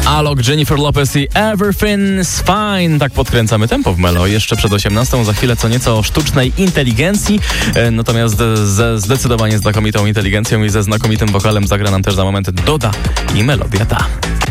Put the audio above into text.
Alok, Jennifer Lopez i Everything's Fine. Tak podkręcamy tempo w Melo. Jeszcze przed 18:00, za chwilę co nieco o sztucznej inteligencji. Natomiast ze zdecydowanie znakomitą inteligencją i ze znakomitym wokalem zagra nam też za moment Doda i melodia ta.